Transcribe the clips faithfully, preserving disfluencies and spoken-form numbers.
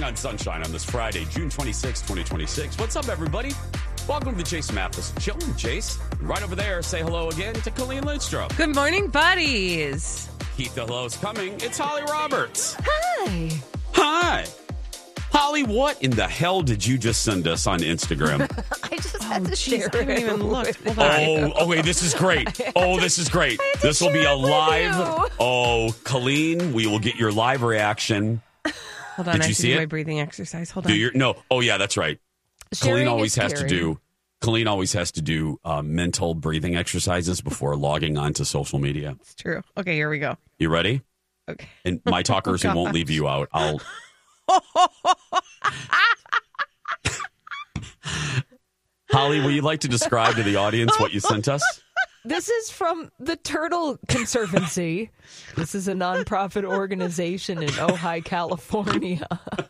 morning on Sunshine on this Friday, June twenty-sixth, twenty twenty-six. What's up, everybody? Welcome to Chase Mathis. Chilling, Chase. Right over there, say hello again to Colleen Lindstrom. Good morning, buddies. Keep the hellos coming. It's Holly Roberts. Hi. Hi. Holly, what in the hell did you just send us on Instagram? I just had Oh, to geez, share I haven't it. even looked. Hold on. Oh, okay, this is great. Oh, this is great. This will be share a it with live. you. Oh, Colleen, we will get your live reaction. Hold on. Did I you have to see do it? my breathing exercise. Hold Do on. your no? Oh, yeah, that's right. Sharing Colleen is always has to caring. do. Colleen always has to do uh, mental breathing exercises before logging on to social media. It's true. Okay, here we go. You ready? Okay. And my talkers Oh, who won't gosh. leave you out. I'll. Holly, will you like to describe to the audience what you sent us? This is from the Turtle Conservancy. This is a nonprofit organization in Ojai, California.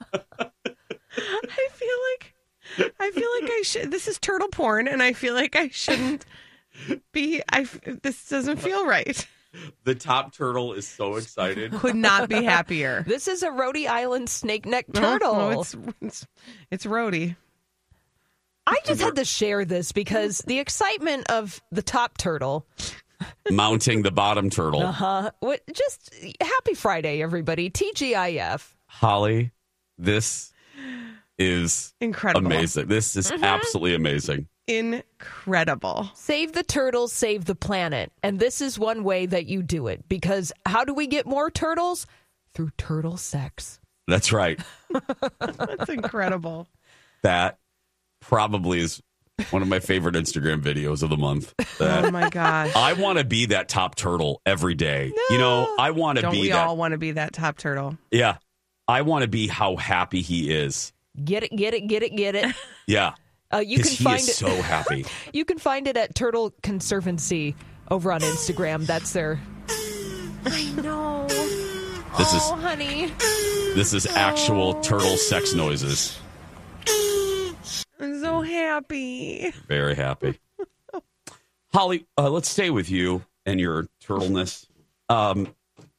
I feel like I feel like I should. This is turtle porn, and I feel like I shouldn't be. I this doesn't feel right. The top turtle is so excited. Could not be happier. This is a Rhode Island snake neck turtle. No, it's it's it's Rhodey. I just had to share this because the excitement of the top turtle. Mounting the bottom turtle. Uh, what? Just happy Friday, everybody. T G I F. Holly, this is Incredible. amazing. This is absolutely amazing. Incredible. Save the turtles, save the planet. And this is one way that you do it. Because how do we get more turtles? Through turtle sex. That's right. That's incredible. That probably is one of my favorite Instagram videos of the month. That Oh my gosh. I want to be that top turtle every day. You know, I want to Don't be we that. all want to be that top turtle? Yeah. I want to be how happy he is. Get it, get it, get it, get it. Yeah. Uh, you can Because he find is it. so happy. You can find it at Turtle Conservancy over on Instagram. That's their. I know. This is Oh, honey. this is actual turtle sex noises. I'm so happy. Very happy. Holly, uh, let's stay with you and your turtleness. Um,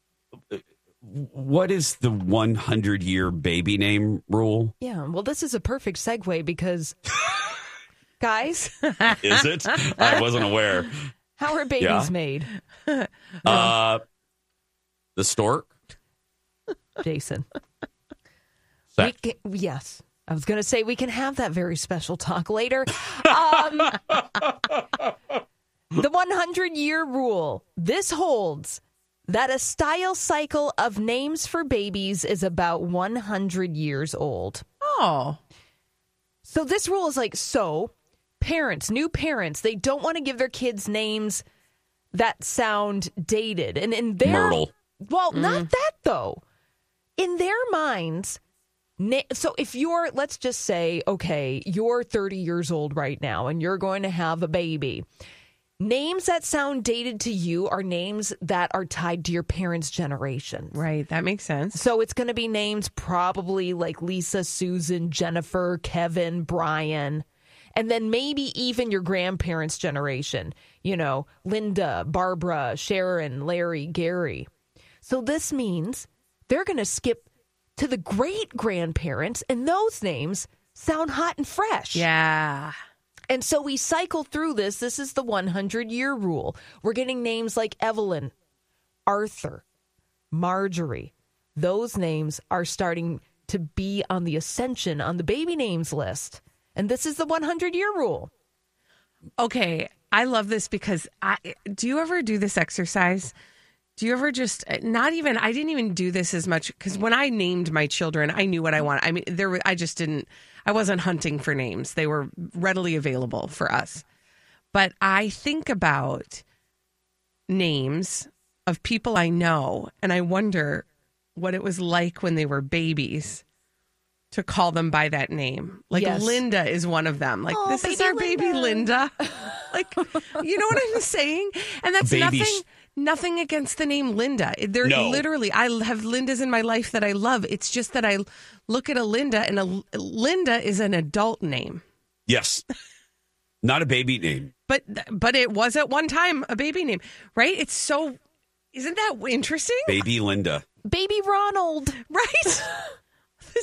what is the one hundred year baby name rule? Yeah, well, this is a perfect segue because, guys, Is it? I wasn't aware. how are babies Yeah. made? Uh, the stork? Jason. We Sex. can, yes. I was going to say we can have that very special talk later. Um, the one hundred year rule. This holds that a style cycle of names for babies is about one hundred years old. Oh. So this rule is like, so parents, new parents, they don't want to give their kids names that sound dated. And in their Myrtle. Well, not that though. In their minds, na- so if you're, let's just say, okay, you're thirty years old right now and you're going to have a baby. Names that sound dated to you are names that are tied to your parents' generation. Right. That makes sense. So it's going to be names probably like Lisa, Susan, Jennifer, Kevin, Brian, and then maybe even your grandparents' generation. You know, Linda, Barbara, Sharon, Larry, Gary. So this means they're going to skip to the great-grandparents, and those names sound hot and fresh. Yeah. And so we cycle through this. This is the one hundred year rule. We're getting names like Evelyn, Arthur, Marjorie. Those names are starting to be on the ascension on the baby names list. And this is the one hundred year rule. Okay. I love this because I do you ever do this exercise? Do you ever just not even I didn't even do this as much because when I named my children, I knew what I wanted. I mean, there were, I just didn't I wasn't hunting for names. They were readily available for us. But I think about names of people I know and I wonder what it was like when they were babies to call them by that name. Like Yes. Linda is one of them. Like Oh, this is baby our baby Linda. Like, you know what I'm saying? And that's Baby nothing sh- nothing against the name Linda. They're No. literally, I have Lindas in my life that I love. It's just that I look at a Linda and a Linda is an adult name. Yes. Not a baby name. But but it was at one time a baby name, right? It's so, isn't that interesting? Baby Linda. Baby Ronald. Right?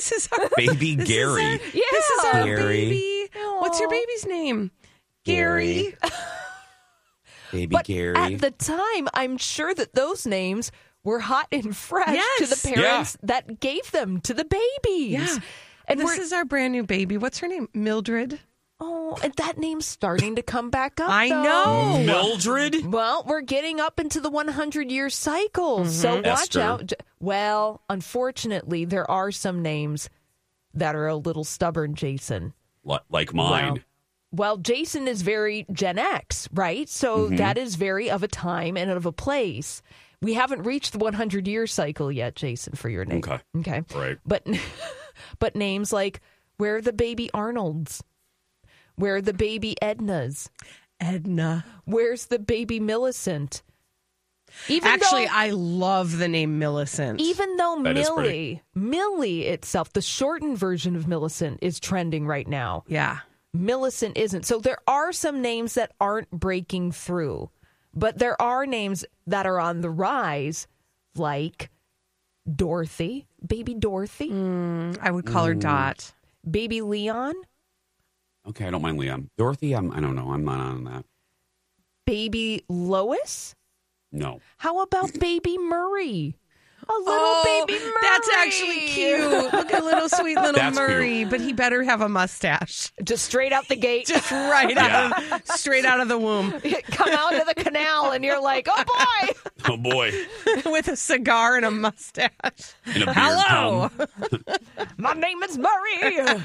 This is our Baby this Gary. Is our, yeah. This is our Gary. baby. What's your baby's name? Gary. Gary. Baby but Gary. At the time, I'm sure that those names were hot and fresh Yes. to the parents Yeah. that gave them to the babies. Yeah. And this we're, is our brand new baby. What's her name? Mildred. oh, and that name's starting to come back up. I though. know. Mildred? Well, we're getting up into the hundred year cycle, so watch Esther. out. J- Well, unfortunately, there are some names that are a little stubborn, Jason. Li- Like mine. Wow. Well, Jason is very Gen X, right? So that is very of a time and of a place. We haven't reached the hundred year cycle yet, Jason, for your name. Okay. Okay. Right. But but names like where are the baby Arnolds? Where are the baby Ednas? Edna. Where's the baby Millicent? Even Actually, though, I love the name Millicent. even though That is Millie, Millie itself, the shortened version of Millicent is trending right now. yeah. Millicent isn't. So there are some names that aren't breaking through, but there are names that are on the rise, like Dorothy, baby Dorothy, Mm, I would call her Dot. baby Leon, Okay, I don't mind Leon. Dorothy, I'm, I don't know. I'm not on that. baby Lois. No. How about baby Murray? A little Oh, baby Murray. that's actually cute. Look at little sweet little That's Murray, but he better have a mustache. Just straight out the gate. Just right Yeah. out of, straight out of the womb Come out of the canal and you're like, oh boy. Oh, boy. with a cigar and a mustache. In a beard Hello. comb. My name is Murray.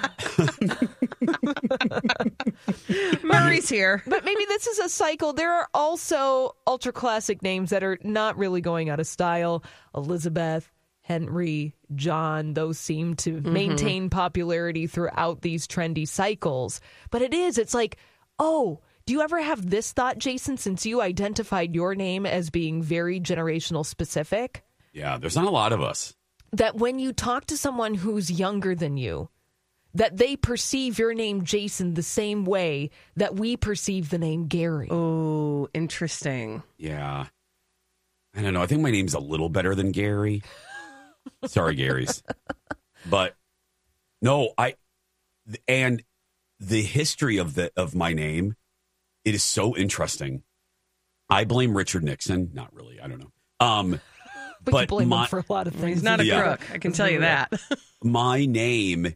Murray's here. But maybe this is a cycle. There are also ultra classic names that are not really going out of style. Elizabeth, Henry, John, those seem to maintain popularity throughout these trendy cycles. But it is, it's like, oh, do you ever have this thought, Jason, since you identified your name as being very generational specific? Yeah, there's not a lot of us. That when you talk to someone who's younger than you, that they perceive your name, Jason, the same way that we perceive the name Gary. Oh, interesting. Yeah. I don't know. I think my name's a little better than Gary. Sorry, Gary's. But no, I and the history of the of my name, it is so interesting. I blame Richard Nixon. Not really. I don't know. Um, But, but you blame my- him for a lot of things. He's not a Yeah. crook. I can tell you that. my name,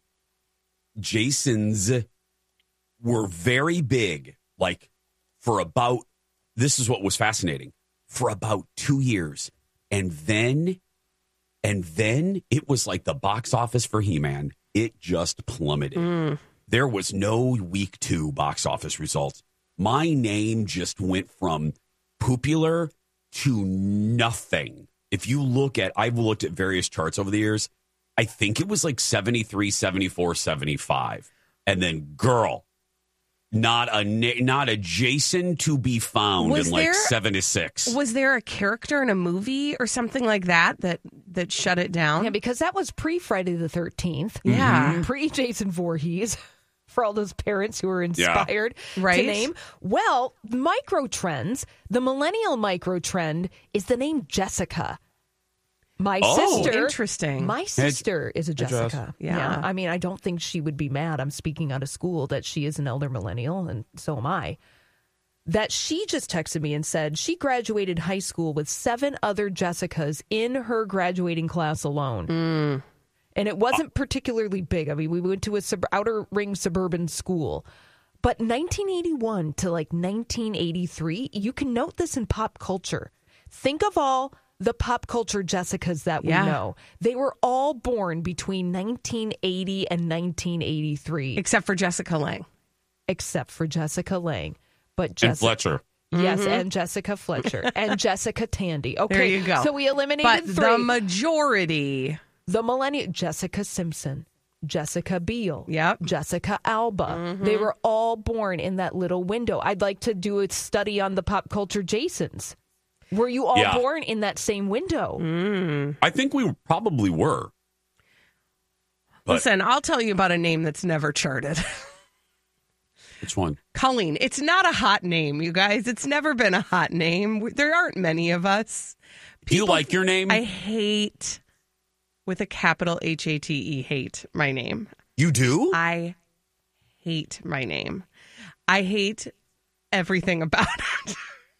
Jason's, were very big. Like for about, this is what was fascinating, for about two years. And then, and then it was like the box office for He-Man. It just plummeted. Mm. There was no week two box office results. My name just went from popular to nothing. If you look at, I've looked at various charts over the years. I think it was like seventy-three, seventy-four, seventy-five. And then, girl, not a na- not a Jason to be found Was in like there- seventy-six. Was there a character in a movie or something like that that, that shut it down? Yeah, because that was pre Friday the thirteenth. Yeah. Pre Jason Voorhees. For all those parents who are inspired Right. to name. Well, micro trends, the millennial micro trend is the name Jessica. My Oh. sister. Interesting. My sister is a Jess. Jessica. Yeah. I mean, I don't think she would be mad. I'm speaking out of school that she is an elder millennial, and so am I. That she just texted me and said she graduated high school with seven other Jessicas in her graduating class alone. Mm. And it wasn't particularly big. I mean, we went to a sub- outer ring suburban school. But nineteen eighty-one to like nineteen eighty-three, you can note this in pop culture. Think of all the pop culture Jessicas that we Yeah. know. They were all born between nineteen eighty and nineteen eighty-three, Except for Jessica Lange. except for Jessica Lange. But And Jessica, Fletcher. yes, and Jessica Fletcher and Jessica Tandy. Okay, There you go. So we eliminated But three. the majority. The millennial, Jessica Simpson, Jessica Biel, Yep. Jessica Alba. Mm-hmm. They were all born in that little window. I'd like to do a study on the pop culture Jasons. Were you all Yeah. born in that same window? Mm. I think we probably were. But- Listen, I'll tell you about a name that's never charted. Which one? Colleen. It's not a hot name, you guys. It's never been a hot name. There aren't many of us. Do you People- like your name? I hate with a capital H A T E, hate my name. You do? I hate my name. I hate everything about it.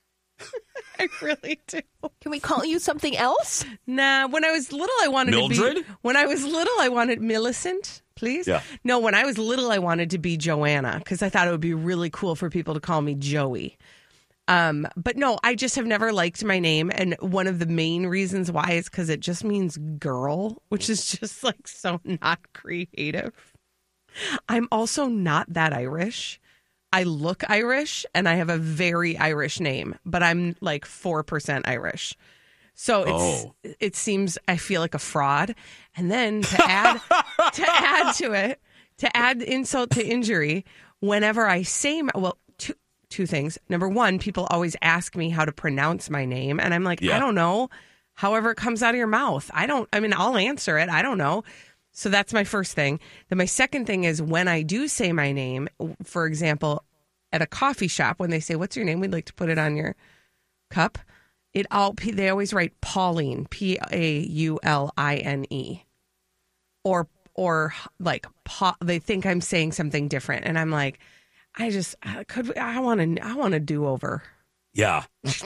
I really do. Can we call you something else? Nah, when I was little, I wanted Mildred? to be... When I was little, I wanted Millicent, please. Yeah. No, when I was little, I wanted to be Joanna because I thought it would be really cool for people to call me Joey. Um, but no, I just have never liked my name. And one of the main reasons why is because it just means girl, which is just like so not creative. I'm also not that Irish. I look Irish and I have a very Irish name, but I'm like four percent Irish. So it's, Oh. it seems I feel like a fraud. And then to add to add to it, to add insult to injury, whenever I say my, well, two two things. Number one, people always ask me how to pronounce my name, and I'm like, Yeah. I don't know. However it comes out of your mouth. I don't I mean, I'll answer it. I don't know. So that's my first thing. Then my second thing is when I do say my name, for example, at a coffee shop, when they say, what's your name? We'd like to put it on your cup. It all they always write Pauline, P A U L I N E. Or or like pa, they think I'm saying something different. And I'm like, I just I could I want to I want to do over. Yeah.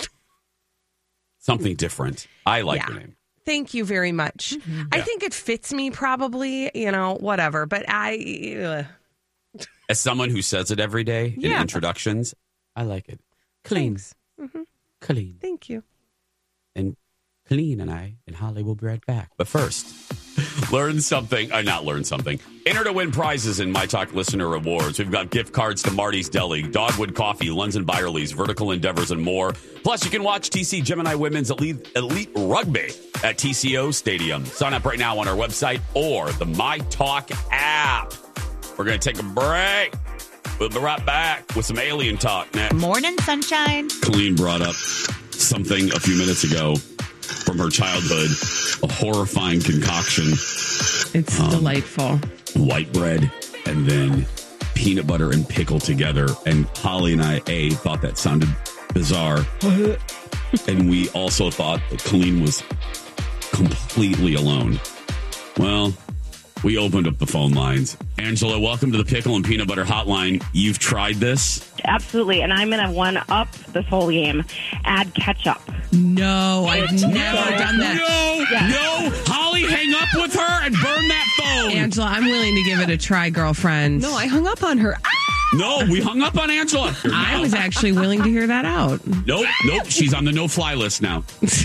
Something different. I like Yeah. your name. Thank you very much. Mm-hmm. I Yeah. think it fits me probably, you know, whatever. But I, uh, As someone who says it every day in Yeah. introductions, I like it. Clean. thanks. hmm Clean. Thank you. And Clean and I and Holly will be right back. But first, learn something. Uh, not learn something. Enter to win prizes in My Talk Listener Rewards. We've got gift cards to Marty's Deli, Dogwood Coffee, Lunds and Byerly's, Vertical Endeavors, and more. Plus, you can watch T C Gemini Women's Elite, Elite Rugby at T C O Stadium. Sign up right now on our website or the My Talk app. We're going to take a break. We'll be right back with some alien talk next. Morning, sunshine. Colleen brought up something a few minutes ago from her childhood, a horrifying concoction, It's delightful. white bread, and then peanut butter and pickle together. And Holly and I, A, thought that sounded bizarre. And we also thought that Colleen was completely alone. Well, we opened up the phone lines. Angela, welcome to the Pickle and Peanut Butter Hotline. You've tried this? Absolutely, and I'm going to one-up this whole game. Add ketchup. No, I've never done that. No, no. Holly, hang up with her and burn that phone. Angela, I'm willing to give it a try, girlfriend. No, I hung up on her. Ah! No, we hung up on Angela. I was actually willing to hear that out. Nope, nope. She's on the no-fly list now.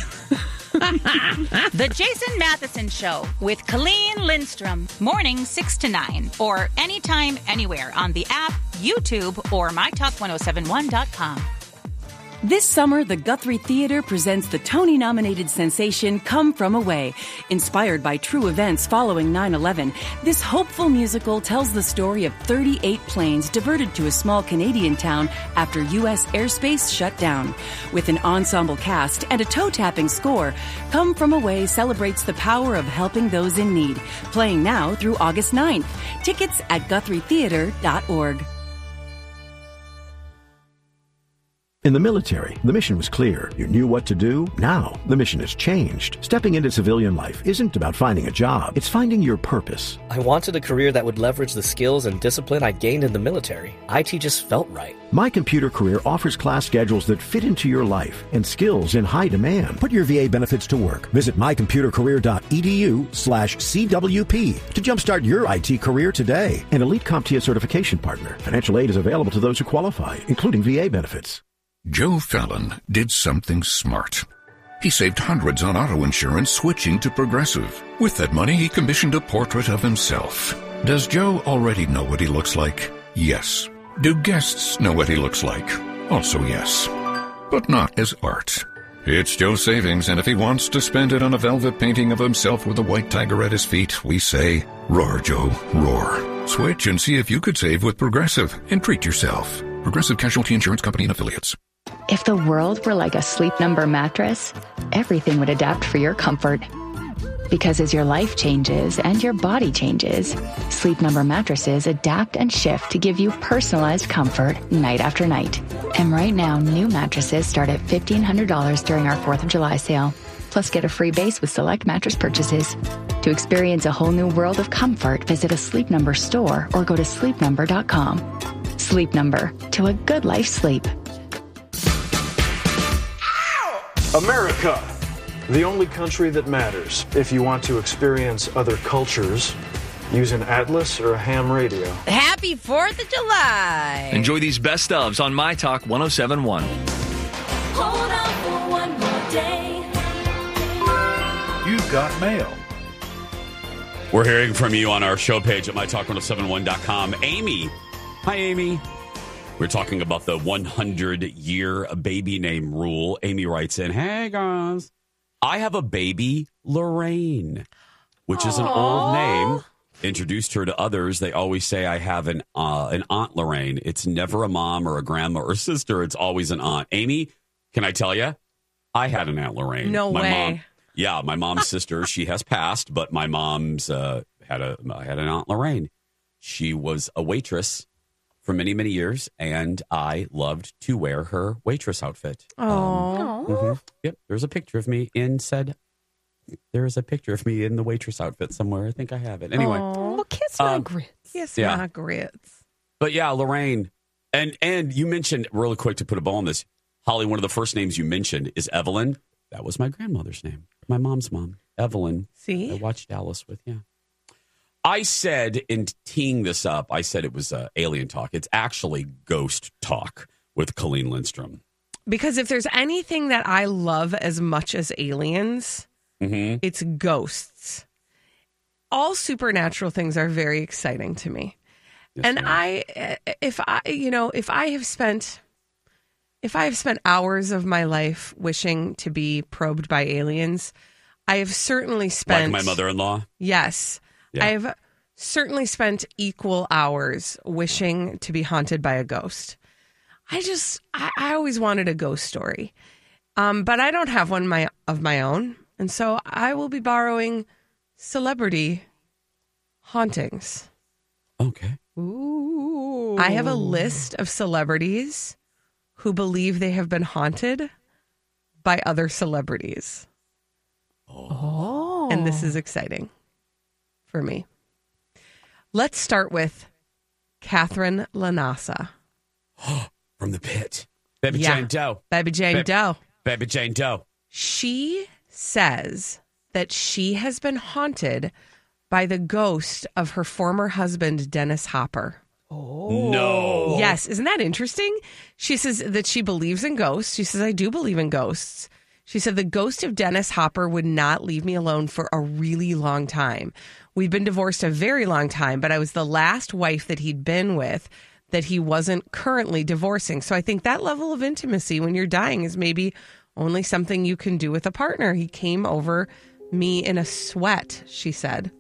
The Jason Matheson Show with Colleen Lindstrom. Morning six to nine. Or anytime, anywhere on the app, YouTube, or my talk ten seventy-one dot com. This summer, the Guthrie Theater presents the Tony-nominated sensation Come From Away. Inspired by true events following nine eleven, this hopeful musical tells the story of thirty-eight planes diverted to a small Canadian town after U S airspace shut down. With an ensemble cast and a toe-tapping score, Come From Away celebrates the power of helping those in need. Playing now through August ninth. Tickets at guthrie theater dot org. In the military, the mission was clear. You knew what to do. Now, the mission has changed. Stepping into civilian life isn't about finding a job. It's finding your purpose. I wanted a career that would leverage the skills and discipline I gained in the military. I T just felt right. My Computer Career offers class schedules that fit into your life and skills in high demand. Put your V A benefits to work. Visit my computer career dot e d u slash C W P to jumpstart your I T career today. An Elite CompTIA certification partner. Financial aid is available to those who qualify, including V A benefits. Joe Fallon did something smart. He saved hundreds on auto insurance switching to Progressive. With that money, he commissioned a portrait of himself. Does Joe already know what he looks like? Yes. Do guests know what he looks like? Also yes. But not as art. It's Joe's savings, and if he wants to spend it on a velvet painting of himself with a white tiger at his feet, we say, roar, Joe, roar. Switch and see if you could save with Progressive and treat yourself. Progressive Casualty Insurance Company and Affiliates. If the world were like a Sleep Number mattress, everything would adapt for your comfort. Because as your life changes and your body changes, Sleep Number mattresses adapt and shift to give you personalized comfort night after night. And right now, new mattresses start at fifteen hundred dollars during our fourth of July sale. Plus, get a free base with select mattress purchases. To experience a whole new world of comfort, visit a Sleep Number store or go to sleep number dot com. Sleep Number, to a good night's sleep. America, the only country that matters. If you want to experience other cultures, use an Atlas or a ham radio. Happy fourth of July. Enjoy these best ofs on My Talk one oh seven point one. Hold on for one more day. You've got mail. We're hearing from you on our show page at my talk one oh seven one dot com. Amy. Hi, Amy. We're talking about the hundred-year baby name rule. Amy writes in, hey, guys. I have a baby, Lorraine, which is an Aww. old name. Introduced her to others. They always say I have an uh, an Aunt Lorraine. It's never a mom or a grandma or sister. It's always an aunt. Amy, can I tell you? I had an Aunt Lorraine. No my way. Mom, yeah, my mom's sister. She has passed, but my mom's uh, had a had an Aunt Lorraine. She was a waitress for many, many years, and I loved to wear her waitress outfit. Oh, um, mm-hmm. Yep. There's a picture of me in said. There is a picture of me in the waitress outfit somewhere. I think I have it. Anyway, well, kiss my um, grits. Kiss yeah. my grits. But yeah, Lorraine, and and you mentioned really quick to put a bow on this, Holly. One of the first names you mentioned is Evelyn. That was my grandmother's name, my mom's mom, Evelyn. See, I watched Dallas with yeah. I said in teeing this up, I said it was uh, alien talk. It's actually ghost talk with Colleen Lindstrom. Because if there's anything that I love as much as aliens, mm-hmm. it's ghosts. All supernatural things are very exciting to me. Yes, and I, if I, you know, if I have spent, if I have spent hours of my life wishing to be probed by aliens, I have certainly spent. Like my mother-in-law? Yes. Yeah. I have certainly spent equal hours wishing to be haunted by a ghost. I just, I, I always wanted a ghost story. Um, but I don't have one my of my own. And so I will be borrowing celebrity hauntings. Okay. Ooh. I have a list of celebrities who believe they have been haunted by other celebrities. Oh. And this is exciting for me. Let's start with Catherine Lanasa. From the pit. Baby Yeah. Jane Doe. Baby Jane Ba- Doe. Baby Jane Doe. She says that she has been haunted by the ghost of her former husband, Dennis Hopper. Oh. No. Yes. Isn't that interesting? She says that she believes in ghosts. She says, I do believe in ghosts. She said, the ghost of Dennis Hopper would not leave me alone for a really long time. We've been divorced a very long time, but I was the last wife that he'd been with that he wasn't currently divorcing. So I think that level of intimacy when you're dying is maybe only something you can do with a partner. He came over me in a sweat, she said.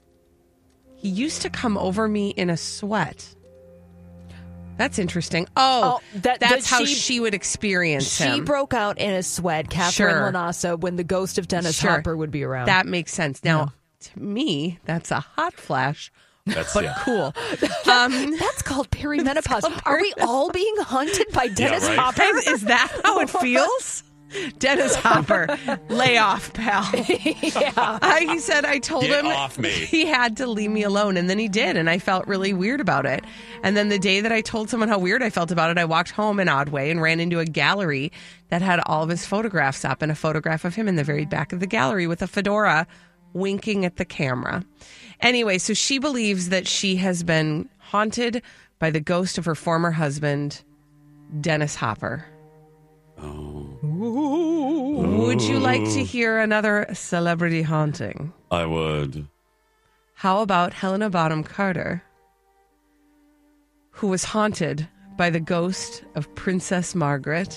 He used to come over me in a sweat. That's interesting. Oh, Oh, that- that's that how she- she would experience She him. broke out in a sweat, Catherine Sure. Lanasa, when the ghost of Dennis Sure. Hopper would be around. That makes sense. Now, to me, that's a hot flash, That's but yeah. cool. Um, That's called perimenopause. called Are we all being haunted by Dennis right. Hopper? is, is that how it feels? Dennis Hopper, lay off, pal. Yeah. I, he said, I told Get him off me. he had to leave me alone. And then he did. And I felt really weird about it. And then the day that I told someone how weird I felt about it, I walked home in Oddway and ran into a gallery that had all of his photographs up and a photograph of him in the very back of the gallery with a fedora winking at the camera. Anyway, so she believes that she has been haunted by the ghost of her former husband, Dennis Hopper. Oh. Would you like to hear another celebrity haunting? I would. How about Helena Bonham Carter, who was haunted by the ghost of Princess Margaret?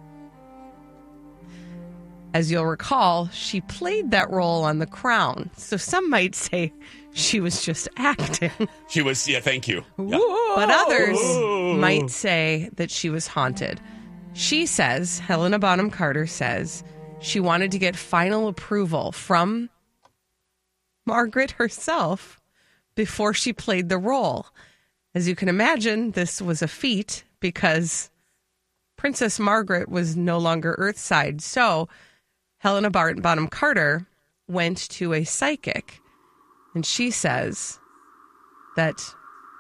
As you'll recall, she played that role on The Crown, so some might say she was just acting. She was, yeah, thank you. Yeah. But others might say that she was haunted. She says, Helena Bonham Carter says, she wanted to get final approval from Margaret herself before she played the role. As you can imagine, this was a feat because Princess Margaret was no longer Earthside. So Helena Bonham Carter went to a psychic And she says that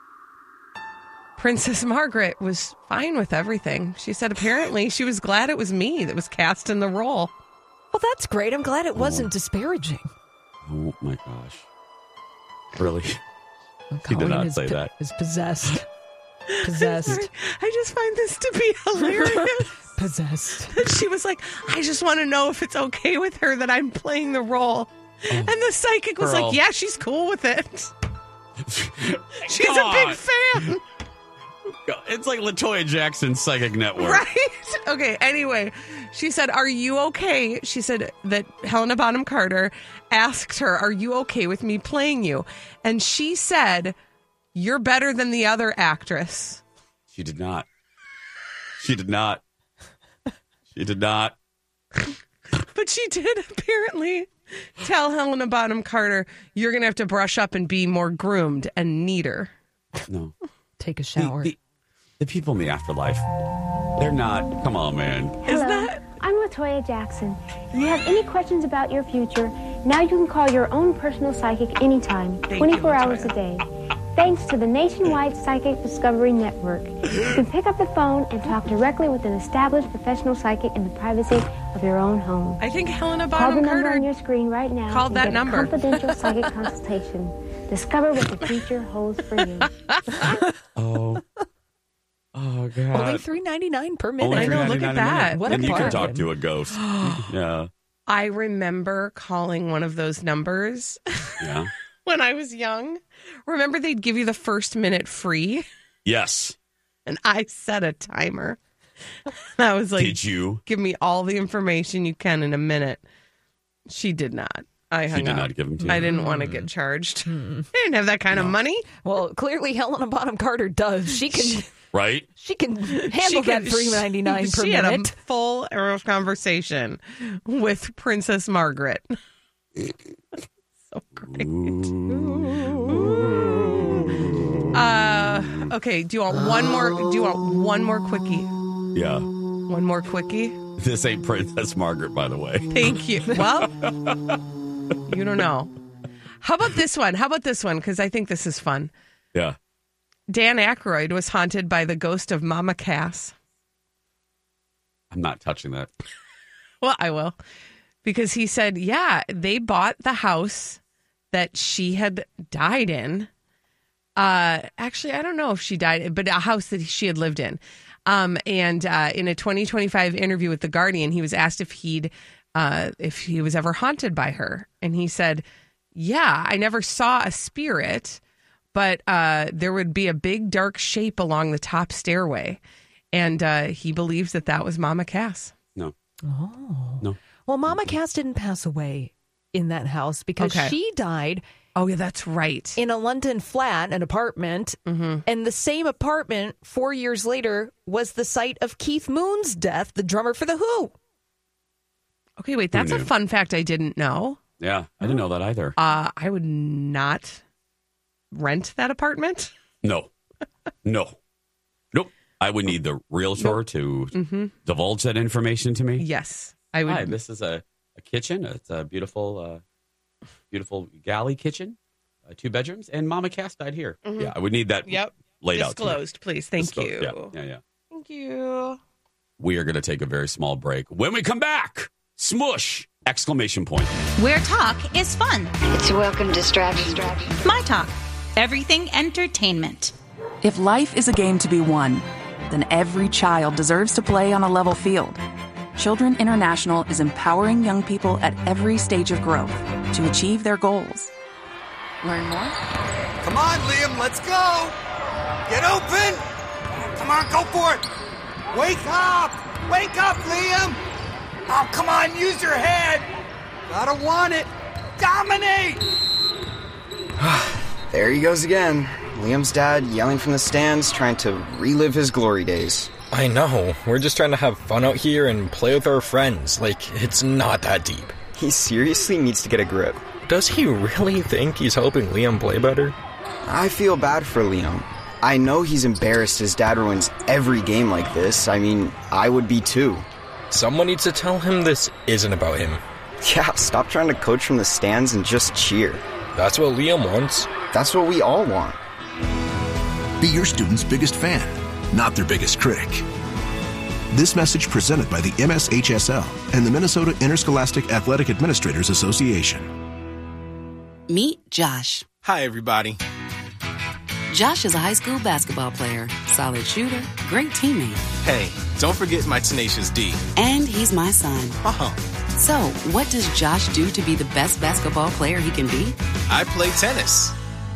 Princess Margaret was fine with everything. She said apparently she was glad it was me that was cast in the role. Well, that's great. I'm glad it wasn't oh. disparaging. Oh, my gosh. Really? Well, she did not is say po- that. Is possessed. Possessed. I just find this to be hilarious. Possessed. That she was like, I just want to know if it's okay with her that I'm playing the role. Oh, and the psychic was girl. like, yeah, she's cool with it. She's God. a big fan. It's like LaToya Jackson's Psychic Network. Right? Okay, anyway, she said, are you okay? She said that Helena Bonham Carter asked her, are you okay with me playing you? And she said, you're better than the other actress. She did not. She did not. She did not. But she did apparently tell Helena Bonham Carter, you're going to have to brush up and be more groomed and neater. No. Take a shower. The, the, the people in the afterlife, they're not. Come on, man. Is Hello, that? I'm LaToya Jackson. If you have any questions about your future, now you can call your own personal psychic anytime, Thank twenty-four you, hours a day. Thanks to the nationwide Psychic Discovery Network, you can pick up the phone and talk directly with an established professional psychic in the privacy of your own home. I think Helena Call Bonham the number Carter on your screen right now called and that get number. a confidential psychic consultation. Discover what the future holds for you. Oh. Oh, God. Only three ninety-nine per minute. I know, look at that. What a and you can bargain. talk to a ghost. Yeah. I remember calling one of those numbers Yeah. when I was young. Remember they'd give you the first minute free? Yes. And I set a timer. And I was like, Did you? Give me all the information you can in a minute. She did not. I hung She did up. not give them to you. I didn't want to get charged. I didn't have that kind of money. Well, clearly Helena Bonham Carter does. She can Right? she can handle She that could- three ninety-nine per she minute. had a full conversation with Princess Margaret. So great. Uh, okay, do you want one more? Do you want one more quickie? Yeah. One more quickie? This ain't Princess Margaret, by the way. Thank you. Well, you don't know. How about this one? How about this one? Because I think this is fun. Yeah. Dan Aykroyd was haunted by the ghost of Mama Cass. I'm not touching that. Well, I will. Because he said, yeah, they bought the house that she had died in. Uh, actually, I don't know if she died, but a house that she had lived in. Um, and uh, in a twenty twenty-five interview with The Guardian, he was asked if he'd uh, if he was ever haunted by her. And he said, yeah, I never saw a spirit, but uh, there would be a big dark shape along the top stairway. And uh, he believes that that was Mama Cass. No. Oh. No. Well, Mama Cass didn't pass away in that house because Okay. she died Oh, yeah, that's right. in a London flat, an apartment. Mm-hmm. And the same apartment four years later was the site of Keith Moon's death, the drummer for The Who. Okay, wait, that's a knew? fun fact I didn't know. Yeah. I didn't know that either. Uh, I would not rent that apartment. No. No. Nope. I would need the realtor to Mm-hmm. divulge that information to me. Yes, I would. Hi, this is a, a kitchen. It's a beautiful, uh, beautiful galley kitchen, uh, two bedrooms, and Mama Cass died here. Mhm. Yeah, I would need that Yep. laid out. to me. Disclosed, please. Thank Disclosed. you. Yeah, yeah, yeah. Thank you. We are going to take a very small break. When we come back, smush! Exclamation point. Where talk is fun. It's a welcome distraction. My Talk. Everything entertainment. If life is a game to be won, then every child deserves to play on a level field. Children International is empowering young people at every stage of growth to achieve their goals. Learn more? Come on, Liam, let's go. Get open. Come on, go for it. Wake up. Wake up, Liam. Oh, come on, use your head. Gotta want it. Dominate. There he goes again. Liam's dad yelling from the stands, trying to relive his glory days. I know. We're just trying to have fun out here and play with our friends. Like, it's not that deep. He seriously needs to get a grip. Does he really think he's helping Liam play better? I feel bad for Liam. I know he's embarrassed his dad ruins every game like this. I mean, I would be too. Someone needs to tell him this isn't about him. Yeah, stop trying to coach from the stands and just cheer. That's what Liam wants. That's what we all want. Be your student's biggest fan, not their biggest critic. This message presented by the M S H S L and the Minnesota Interscholastic Athletic Administrators Association. Meet Josh. Hi, everybody. Josh is a high school basketball player, solid shooter, great teammate. Hey, don't forget my tenacious D. And he's my son. Oh. So, what does Josh do to be the best basketball player he can be? I play tennis.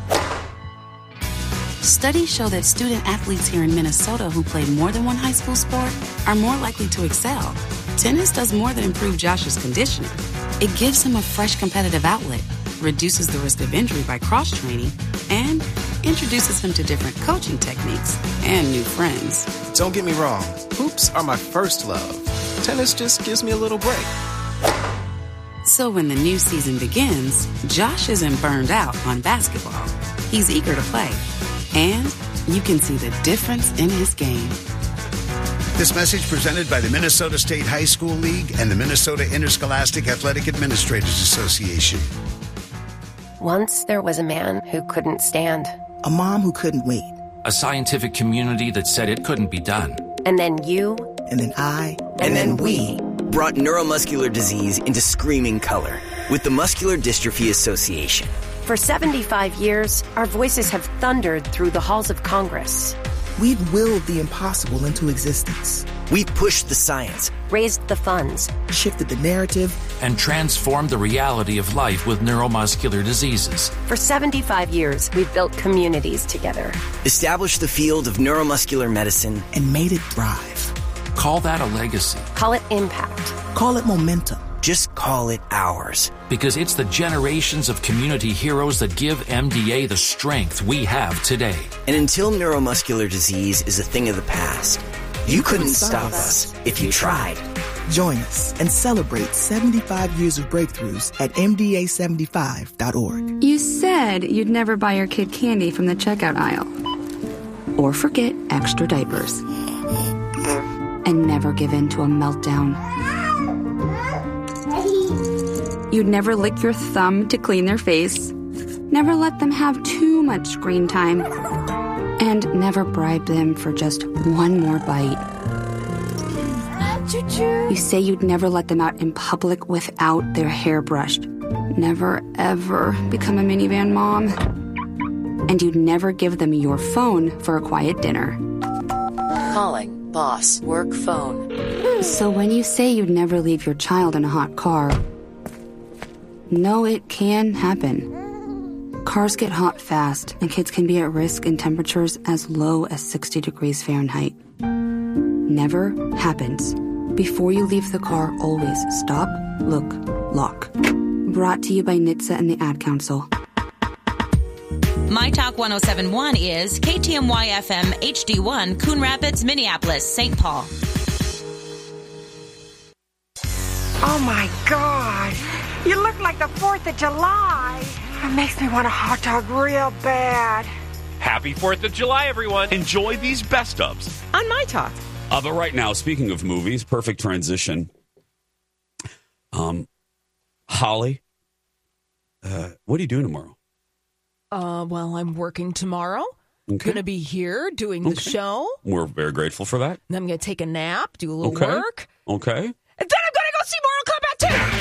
Studies show that student athletes here in Minnesota who play more than one high school sport are more likely to excel. Tennis does more than improve Josh's conditioning. It gives him a fresh competitive outlet, reduces the risk of injury by cross-training, and introduces him to different coaching techniques and new friends. Don't get me wrong, hoops are my first love. Tennis just gives me a little break. So when the new season begins, Josh isn't burned out on basketball. He's eager to play. And you can see the difference in his game. This message presented by the Minnesota State High School League and the Minnesota Interscholastic Athletic Administrators Association. Once there was a man who couldn't stand. A mom who couldn't wait. A scientific community that said it couldn't be done. And then you. And then I. And, and then, then we. Brought neuromuscular disease into screaming color with the Muscular Dystrophy Association. For seventy-five years, our voices have thundered through the halls of Congress. We've willed the impossible into existence. We've pushed the science, raised the funds, shifted the narrative, and transformed the reality of life with neuromuscular diseases. For seventy-five years, we've built communities together, established the field of neuromuscular medicine, and made it thrive. Call that a legacy. Call it impact. Call it momentum. Just call it ours. Because it's the generations of community heroes that give M D A the strength we have today. And until neuromuscular disease is a thing of the past, you, you couldn't, couldn't stop us if you tried. Join us and celebrate seventy-five years of breakthroughs at M D A seventy-five dot org. You said you'd never buy your kid candy from the checkout aisle. Or forget extra diapers. And never give in to a meltdown. You'd never lick your thumb to clean their face, never let them have too much screen time, and never bribe them for just one more bite. You say you'd never let them out in public without their hair brushed, never ever become a minivan mom, and you'd never give them your phone for a quiet dinner. Calling boss work phone. So when you say you'd never leave your child in a hot car, no, it can happen. Cars get hot fast, and kids can be at risk in temperatures as low as sixty degrees Fahrenheit. Never happens. Before you leave the car, always stop, look, lock. Brought to you by N H T S A and the Ad Council. My Talk one oh seven point one is K T M Y F M H D one, Coon Rapids, Minneapolis, Saint Paul. Oh, my God. You look like the fourth of July. It makes me want a hot dog real bad. Happy fourth of July, everyone. Enjoy these best ofs on My Talk. Uh, but right now, speaking of movies, perfect transition. Um, Holly, uh, what are you doing tomorrow? Uh, well, I'm working tomorrow. Okay. Going to be here doing the okay. show. We're very grateful for that. Then I'm going to take a nap, do a little okay. work. Okay. And then I'm going to go see Mortal Kombat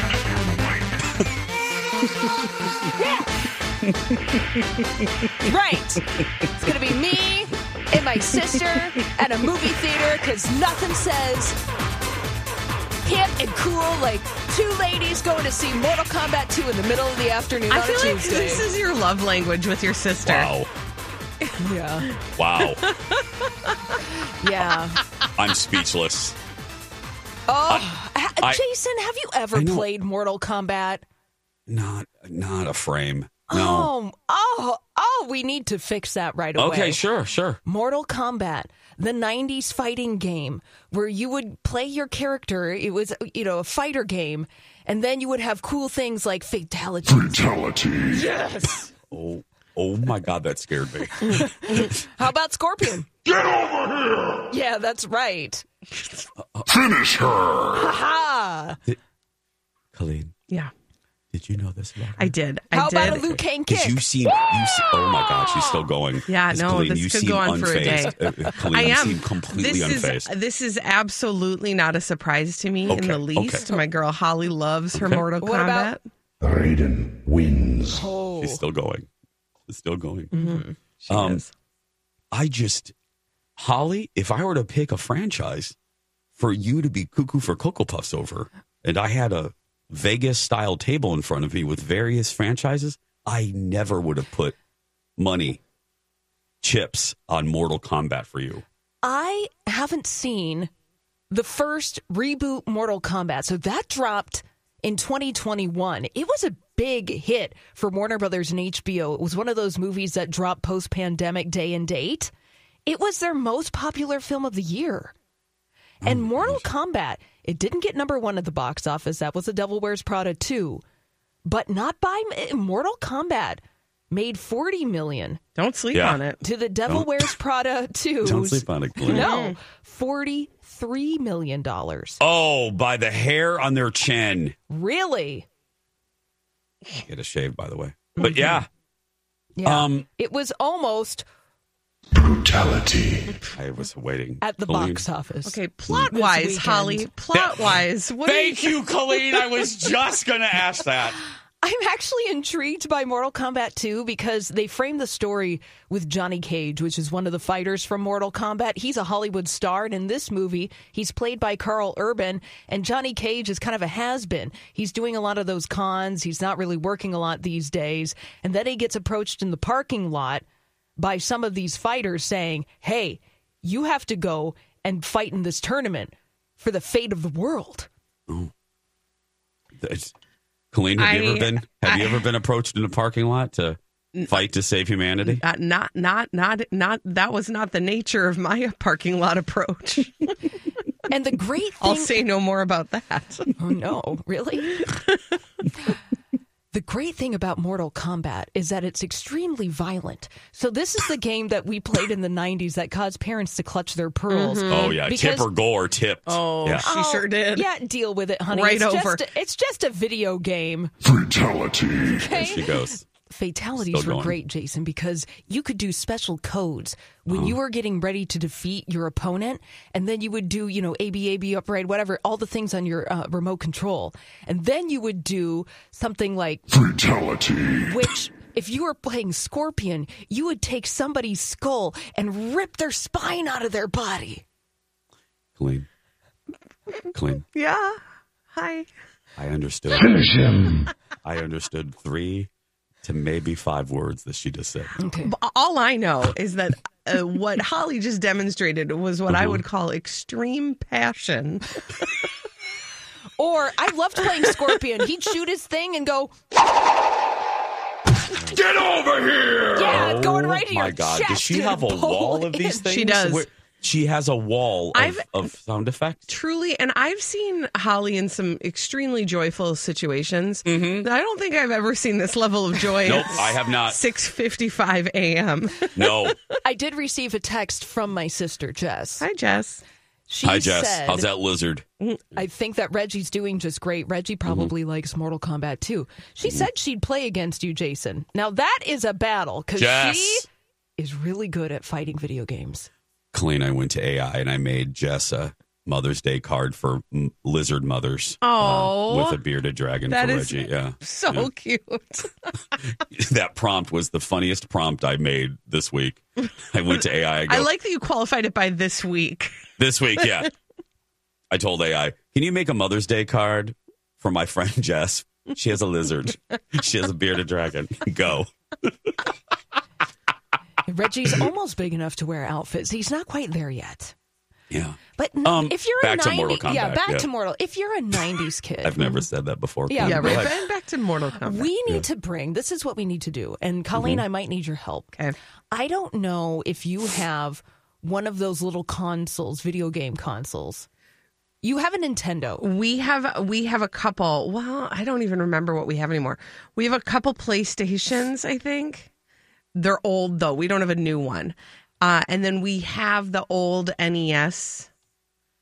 two. Yeah. Right. It's going to be me and my sister at a movie theater because nothing says hip and cool like two ladies going to see Mortal Kombat two in the middle of the afternoon I on feel a like Tuesday. This is your love language with your sister. Wow. Yeah. Wow. Yeah. I'm speechless. Oh, I, I, Jason, have you ever I know. played Mortal Kombat? Not, not a frame. No. Oh, oh, oh, we need to fix that right away. Okay, sure, sure. Mortal Kombat, the nineties fighting game where you would play your character. It was, you know, a fighter game. And then you would have cool things like fatalities. Fatality. Yes. Oh, oh my God, that scared me. How about Scorpion? Get over here! Yeah, that's right. Finish her! Ha-ha! Colleen. Yeah. Did you know this about her? I did. I How did. about a Liu Kang kick? Because you seem, you seem, oh my God, she's still going. Yeah, no, Colleen, this you could seem go on for a day. unfazed. Uh, Colleen, I you am seem completely this unfazed. Is, this is absolutely not a surprise to me Okay, in the least. okay. My girl Holly loves her Okay. Mortal What Kombat. about- Raiden wins. Oh. She's still going. She's still going. Mm-hmm. She Um, is. I just, Holly, if I were to pick a franchise for you to be cuckoo for Cocoa Puffs over, and I had a Vegas-style table in front of me with various franchises, I never would have put money, chips on Mortal Kombat for you. I haven't seen the first reboot Mortal Kombat. So that dropped in twenty twenty-one. It was a big hit for Warner Brothers and H B O. It was one of those movies that dropped post-pandemic day and date. It was their most popular film of the year. And Mortal Kombat, it didn't get number one at the box office. That was The Devil Wears Prada two. But not by Mortal Kombat made forty million dollars. Don't sleep Yeah. on it. To The Devil Don't- Wears Prada two. Don't sleep on it, Glenn. No, forty-three million dollars. Oh, by the hair on their chin. Really? Get a shave, by the way. But yeah, Yeah. Um, it was almost Brutality. I was waiting. at the Colleen. box office. Okay, plot wise, weekend. Holly, plot wise, what do Thank you, Colleen. I was just going to ask that. I'm actually intrigued by Mortal Kombat two because they frame the story with Johnny Cage, which is one of the fighters from Mortal Kombat. He's a Hollywood star, and in this movie, he's played by Carl Urban, and Johnny Cage is kind of a has-been. He's doing a lot of those cons. He's not really working a lot these days. And then he gets approached in the parking lot by some of these fighters saying, hey, you have to go and fight in this tournament for the fate of the world. Ooh. That's- Colleen, have you I- ever been? Have I- you ever been approached in a parking lot to fight to save humanity? Uh, not, not, not, not. That was not the nature of my parking lot approach. And the great thing... I'll say no more about that. Oh, no. Really? The great thing about Mortal Kombat is that it's extremely violent. So this is the game that we played in the nineties that caused parents to clutch their pearls. Oh yeah, Because- tip or go or tipped. Oh, yeah. she sure did. Yeah, deal with it, honey. Right it's over. Just a, it's just a video game. Fatality. There she goes. Fatalities Still were going. great, Jason, because you could do special codes when you were getting ready to defeat your opponent, and then you would do, you know, A B, A B, upright, whatever, all the things on your uh, remote control. And then you would do something like, Fatality. which, if you were playing Scorpion, you would take somebody's skull and rip their spine out of their body. Clean. Clean. Yeah. Hi. I understood. Finish him. I understood three to maybe five words that she just said. Okay. B- All I know is that uh, what Holly just demonstrated was what I Uh-huh. would call extreme passion. Or I loved playing Scorpion. He'd shoot his thing and go, Get over here. yeah, Oh, going right in my your God. chest. Does she and have a pull wall of these in. things? She does. Where- she has a wall of, I've- of sound effects. Truly, and I've seen Holly in some extremely joyful situations. Mm-hmm. I don't think I've ever seen this level of joy. Nope, I have not. six fifty-five a.m. No. I did receive a text from my sister, Jess. Hi, Jess. She Hi, Jess. said, How's that lizard? I think that Reggie's doing just great. Reggie probably Mm-hmm. likes Mortal Kombat too. She said she'd play against you, Jason. Now that is a battle because Jess. she is really good at fighting video games. Colleen, I went to A I and I made Jess a Mother's Day card for m- lizard mothers. uh, Oh, with a bearded dragon that for is Reggie. Yeah. so Yeah. cute. That prompt was the funniest prompt I made this week. I went to A I. I, go, I like that you qualified it by this week. this week, yeah. I told A I, can you make a Mother's Day card for my friend Jess? She has a lizard. She has a bearded dragon. Go. Reggie's almost big enough to wear outfits. He's not quite there yet. Yeah. But n- Um, if you're back a to nineties, Mortal Kombat, yeah, back yeah. to Mortal. If you're a nineties kid, I've never said that before. Yeah, Yeah, Go right. ahead. And back to Mortal Kombat. we need Yeah. to bring. This is what we need to do. And Colleen, Mm-hmm. I might need your help. Okay. I don't know if you have one of those little consoles, video game consoles. You have a Nintendo. We have we have a couple. Well, I don't even remember what we have anymore. We have a couple PlayStations, I think. They're old though. We don't have a new one. Uh, and then we have the old N E S,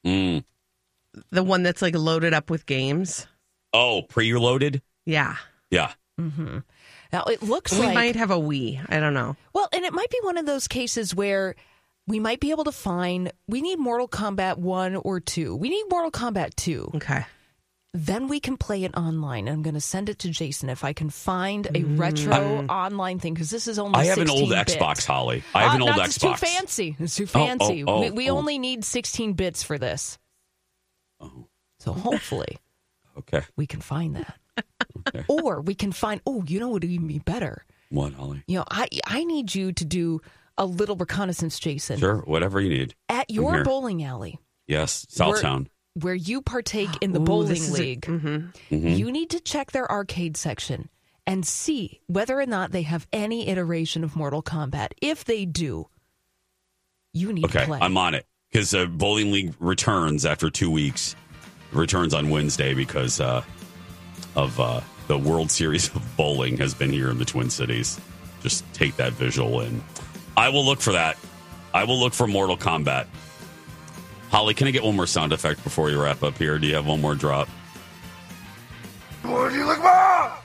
Mm. the one that's like loaded up with games. Oh, preloaded? Yeah. Yeah. Mm-hmm. Now, it looks we like... We might have a we. I don't know. Well, and it might be one of those cases where we might be able to find... We need Mortal Kombat one or two. We need Mortal Kombat two. Okay. Then we can play it online. I'm going to send it to Jason if I can find a retro mm. online thing, because this is only I have an old bit. Xbox, Holly. I have uh, an old no, Xbox. It's too fancy. It's too Oh, fancy. oh, oh, we we oh. only need sixteen bits for this. Oh. So hopefully okay. we can find that. Okay. Or we can find, oh, you know what would even be better? What, Holly? You know, I, I need you to do a little reconnaissance, Jason. Sure, whatever you need. At your bowling alley. Yes, Southtown. Where, where you partake in the Ooh, bowling league. A, mm-hmm. Mm-hmm. You need to check their arcade section and see whether or not they have any iteration of Mortal Kombat. If they do, you need okay, to play. I'm on it. Because uh, Bowling League returns after two weeks. Returns on Wednesday because uh, of uh, the World Series of Bowling has been here in the Twin Cities. Just take that visual in. I will look for that. I will look for Mortal Kombat. Holly, can I get one more sound effect before you wrap up here? Do you have one more drop? What do you look for? I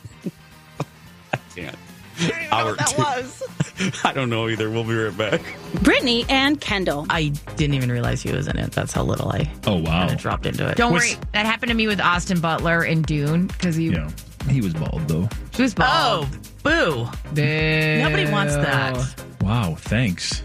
can't. I don't know what that two. was. I don't know either. We'll be right back. Brittany and Kendall. I didn't even realize he was in it. That's how little I oh wow kind of dropped into it. Don't was, worry. That happened to me with Austin Butler in Dune because he. Yeah, he was bald though. He was bald. Oh, boo! Boo. Nobody wants that. Wow, thanks.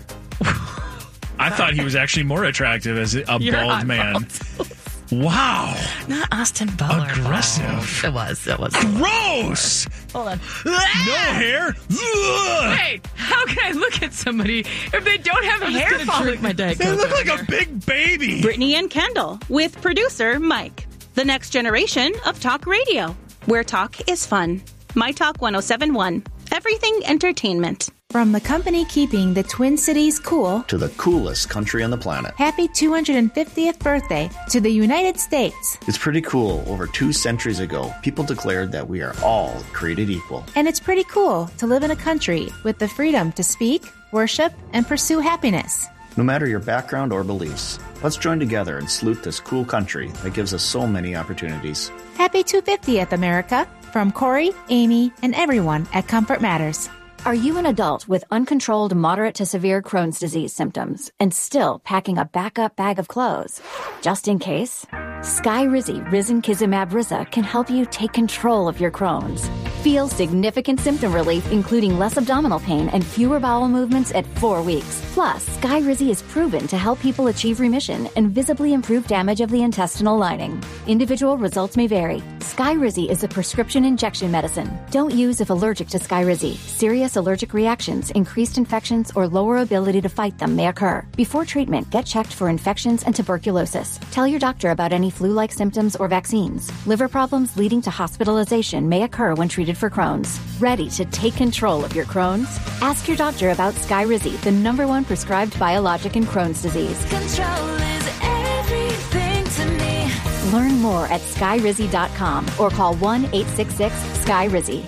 I thought he was actually more attractive as a You're bald man. Bald. Wow. Not Austin Butler. Aggressive. Bald. It was. It was. Gross. Hold on. No hair. Wait, how can I look at somebody if they don't have I'm hair just gonna drink my Diet They Coke look like here. a big baby. Brittany and Kendall with producer Mike. The next generation of talk radio, where talk is fun. My Talk one oh seven one. Everything entertainment. From the company keeping the Twin Cities cool to the coolest country on the planet. Happy two hundred fiftieth birthday to the United States. It's pretty cool. Over two centuries ago, people declared that we are all created equal. And it's pretty cool to live in a country with the freedom to speak, worship, and pursue happiness. No matter your background or beliefs, let's join together and salute this cool country that gives us so many opportunities. Happy two hundred fiftieth, America. From Corey, Amy, and everyone at Comfort Matters. Are you an adult with uncontrolled moderate to severe Crohn's disease symptoms and still packing a backup bag of clothes? Just in case? Skyrizi Risankizumab Riza can help you take control of your Crohn's. Feel significant symptom relief, including less abdominal pain and fewer bowel movements at four weeks. Plus, Skyrizi is proven to help people achieve remission and visibly improve damage of the intestinal lining. Individual results may vary. Skyrizi is a prescription injection medicine. Don't use if allergic to Skyrizi. Serious allergic reactions, increased infections, or lower ability to fight them may occur. Before treatment, get checked for infections and tuberculosis. Tell your doctor about any flu-like symptoms or vaccines. Liver problems leading to hospitalization may occur when treated for Crohn's. Ready to take control of your Crohn's? Ask your doctor about Skyrizi, the number one prescribed biologic in Crohn's disease. Control is everything to me. Learn more at skyrizi dot com or call one eight six six sky rizi.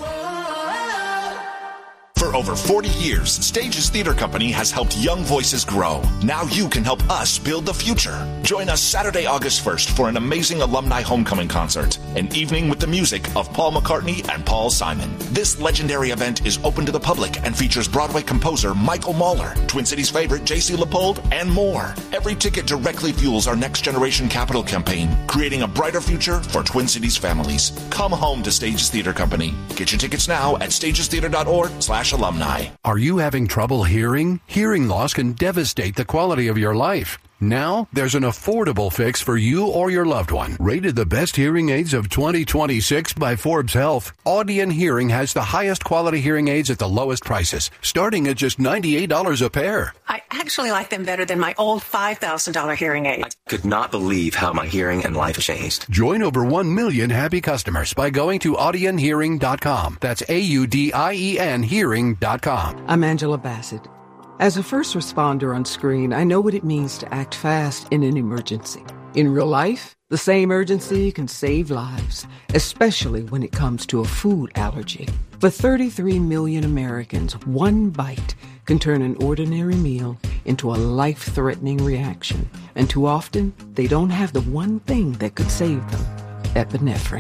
For over forty years, Stages Theater Company has helped young voices grow. Now you can help us build the future. Join us Saturday, August first for an amazing alumni homecoming concert. An evening with the music of Paul McCartney and Paul Simon. This legendary event is open to the public and features Broadway composer Michael Mahler, Twin Cities favorite J C Leopold, and more. Every ticket directly fuels our Next Generation Capital campaign, creating a brighter future for Twin Cities families. Come home to Stages Theater Company. Get your tickets now at stages theater dot org slash alumni. Are you having trouble hearing? Hearing loss can devastate the quality of your life. Now, there's an affordable fix for you or your loved one. Rated the best hearing aids of twenty twenty-six by Forbes Health, Audion Hearing has the highest quality hearing aids at the lowest prices, starting at just ninety-eight dollars a pair. I actually like them better than my old five thousand dollars hearing aid. I could not believe how my hearing and life changed. Join over one million happy customers by going to audion hearing dot com. That's A U D I E N hearing dot com. I'm Angela Bassett. As a first responder on screen, I know what it means to act fast in an emergency. In real life, the same urgency can save lives, especially when it comes to a food allergy. For thirty-three million Americans, one bite can turn an ordinary meal into a life-threatening reaction. And too often, they don't have the one thing that could save them, epinephrine.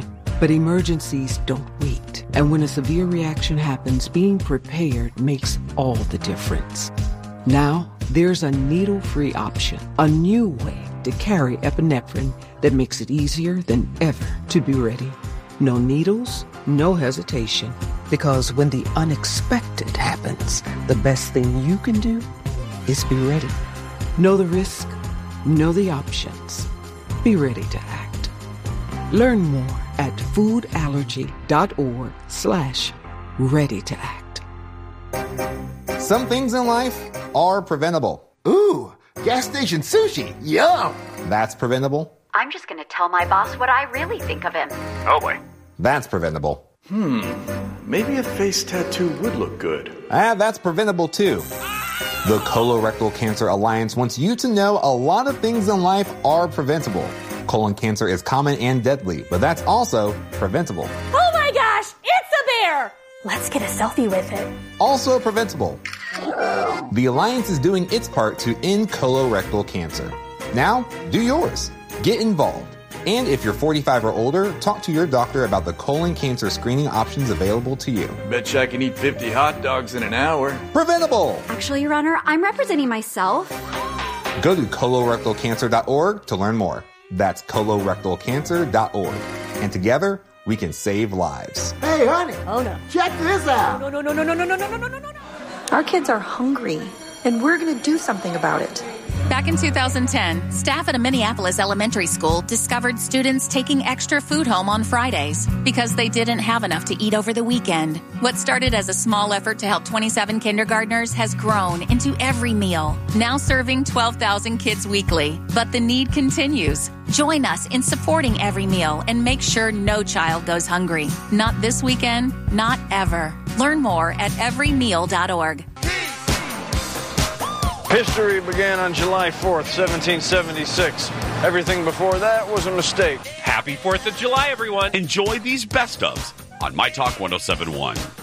But emergencies don't wait. And when a severe reaction happens, being prepared makes all the difference. Now, there's a needle-free option, a new way to carry epinephrine that makes it easier than ever to be ready. No needles, no hesitation. Because when the unexpected happens, the best thing you can do is be ready. Know the risk, know the options. Be ready to act. Learn more at foodallergy.org slash ready to act. Some things in life are preventable. Ooh, gas station sushi. Yum. That's preventable. I'm just going to tell my boss what I really think of him. Oh boy. That's preventable. Hmm, maybe a face tattoo would look good. Ah, that's preventable too. The Colorectal Cancer Alliance wants you to know a lot of things in life are preventable. Colon cancer is common and deadly, but that's also preventable. Oh my gosh, it's a bear! Let's get a selfie with it. Also preventable. The Alliance is doing its part to end colorectal cancer. Now, do yours. Get involved. And if you're forty-five or older, talk to your doctor about the colon cancer screening options available to you. Bet you I can eat fifty hot dogs in an hour. Preventable! Actually, Your Honor, I'm representing myself. Go to colorectal cancer dot org to learn more. That's colorectal cancer dot org. And together, we can save lives. Hey, honey. Oh, no. Check this out. No, no, no, no, no, no, no, no, no, no, no. Our kids are hungry, and we're going to do something about it. Back in two thousand ten, staff at a Minneapolis elementary school discovered students taking extra food home on Fridays because they didn't have enough to eat over the weekend. What started as a small effort to help twenty-seven kindergartners has grown into every meal, now serving twelve thousand kids weekly. But the need continues. Join us in supporting Every Meal and make sure no child goes hungry. Not this weekend, not ever. Learn more at every meal dot org. History began on July fourth, seventeen seventy-six. Everything before that was a mistake. Happy fourth of July, everyone. Enjoy these best ofs on My Talk one oh seven point one.